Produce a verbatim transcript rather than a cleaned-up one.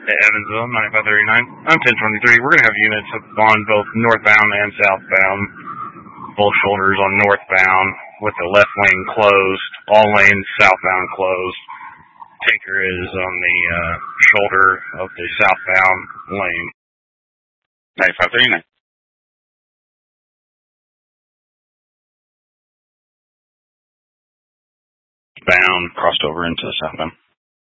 Evansville, ninety-five thirty-nine. I'm ten twenty-three. We're going to have units on both northbound and southbound. Both shoulders on northbound with the left lane closed. All lanes southbound closed. Tanker is on the uh, shoulder of the southbound lane. ninety-five thirty-nine. Bound, crossed over into the southbound.